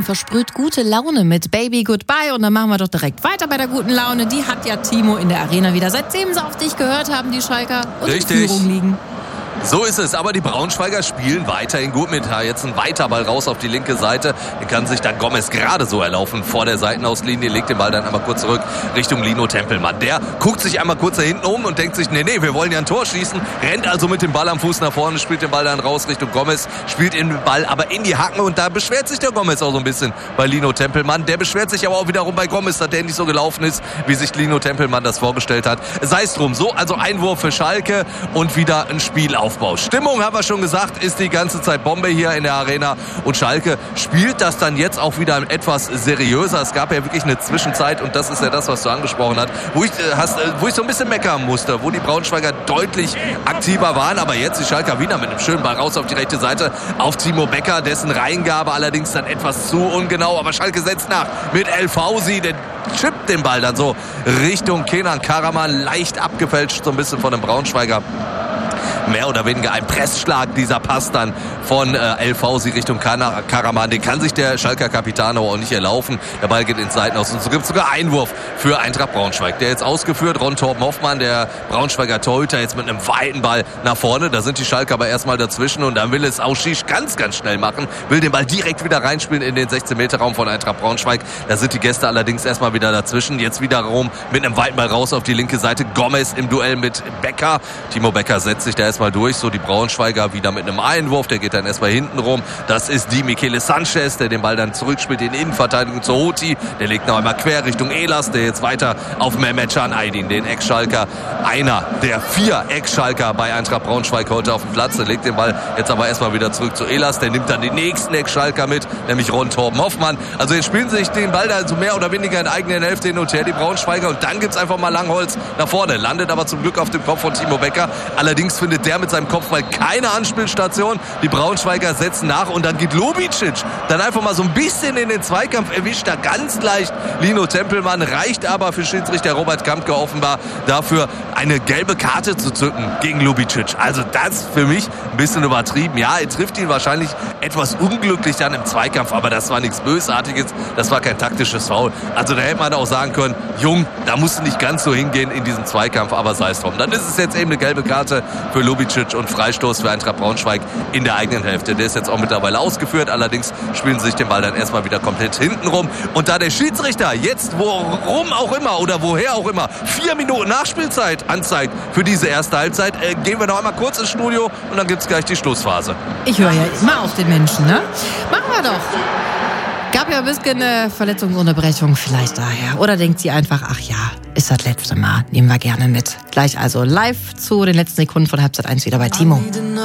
Laufen versprüht gute Laune mit Baby Goodbye. Und dann machen wir doch direkt weiter bei der guten Laune. Die hat ja Timo in der Arena wieder. Seitdem sie auf dich gehört haben, die Schalker, und in Führung liegen. So ist es, aber die Braunschweiger spielen weiterhin gut mit. Jetzt ein weiter Ball raus auf die linke Seite. Den kann sich dann Gomez gerade so erlaufen vor der Seitenauslinie, legt den Ball dann einmal kurz zurück Richtung Lino Tempelmann. Der guckt sich einmal kurz da hinten um und denkt sich, nee, wir wollen ja ein Tor schießen. Rennt also mit dem Ball am Fuß nach vorne, spielt den Ball dann raus Richtung Gomez, spielt den Ball aber in die Hacken und da beschwert sich der Gomez auch so ein bisschen bei Lino Tempelmann. Der beschwert sich aber auch wiederum bei Gomez, dass der nicht so gelaufen ist, wie sich Lino Tempelmann das vorgestellt hat. Sei es drum, so, also Einwurf für Schalke und wieder ein Spielaufbau. Stimmung, haben wir schon gesagt, ist die ganze Zeit Bombe hier in der Arena und Schalke spielt das dann jetzt auch wieder etwas seriöser. Es gab ja wirklich eine Zwischenzeit und das ist ja das, was du angesprochen hast, wo ich so ein bisschen meckern musste, wo die Braunschweiger deutlich aktiver waren, aber jetzt die Schalker wieder mit einem schönen Ball raus auf die rechte Seite auf Timo Becker, dessen Reingabe allerdings dann etwas zu ungenau, aber Schalke setzt nach mit El Fausi, der chippt den Ball dann so Richtung Kenan Karaman, leicht abgefälscht so ein bisschen von dem Braunschweiger. Mehr oder weniger ein Pressschlag, dieser Pass dann von El Fausi Richtung Karaman. Den kann sich der Schalker Kapitän auch nicht erlaufen. Der Ball geht ins Seitenaus und so gibt es sogar Einwurf für Eintracht Braunschweig. Der jetzt ausgeführt, Ron Torben Hoffmann, der Braunschweiger Torhüter, jetzt mit einem weiten Ball nach vorne. Da sind die Schalker aber erstmal dazwischen und dann will es Auschich ganz schnell machen. Will den Ball direkt wieder reinspielen in den 16-Meter-Raum von Eintracht Braunschweig. Da sind die Gäste allerdings erstmal wieder dazwischen. Jetzt wiederum mit einem weiten Ball raus auf die linke Seite. Gomez im Duell mit Becker. Timo Becker setzt sich da erstmal durch, so die Braunschweiger wieder mit einem Einwurf, der geht dann erstmal hinten rum. Das ist die Michele Sanchez, der den Ball dann zurückspielt in Innenverteidigung zu Hoti. Der legt noch einmal quer Richtung Elas, der jetzt weiter auf Mehmet Can Aydin, den Ex-Schalker, einer der 4 Ex-Schalker bei Eintracht Braunschweig heute auf dem Platz. Der legt den Ball jetzt aber erstmal wieder zurück zu Elas, der nimmt dann den nächsten Ex-Schalker mit, nämlich Ron Torben Hoffmann. Also jetzt spielen sie sich den Ball da so mehr oder weniger in eigenen Hälfte hin und her, die Braunschweiger, und dann gibt's einfach mal Langholz nach vorne, landet aber zum Glück auf dem Kopf von Timo Becker. Allerdings findet der mit seinem Kopfball keine Anspielstation. Die Braunschweiger setzen nach und dann geht Lubicic dann einfach mal so ein bisschen in den Zweikampf, erwischt da ganz leicht Lino Tempelmann, reicht aber für Schiedsrichter Robert Kampke offenbar dafür, eine gelbe Karte zu zücken gegen Lubicic. Also das für mich ein bisschen übertrieben. Ja, er trifft ihn wahrscheinlich etwas unglücklich dann im Zweikampf, aber das war nichts Bösartiges, das war kein taktisches Foul. Also da hätte man auch sagen können, Jung, da musst du nicht ganz so hingehen in diesem Zweikampf, aber sei es drum. Dann ist es jetzt eben eine gelbe Karte für Lubicic und Freistoß für Eintracht Braunschweig in der eigenen Hälfte. Der ist jetzt auch mittlerweile ausgeführt, allerdings spielen sie sich den Ball dann erstmal wieder komplett hinten rum. Und da der Schiedsrichter jetzt worum auch immer oder woher auch immer 4 Minuten Nachspielzeit anzeigt für diese erste Halbzeit, gehen wir noch einmal kurz ins Studio und dann gibt es gleich die Schlussphase. Ich höre ja immer auf den Menschen, ne? Machen wir doch. Gab ja ein bisschen eine Verletzungsunterbrechung vielleicht daher. Oder denkt sie einfach, ach ja, ist das letzte Mal, nehmen wir gerne mit. Gleich also live zu den letzten Sekunden von Halbzeit 1 wieder bei Timo.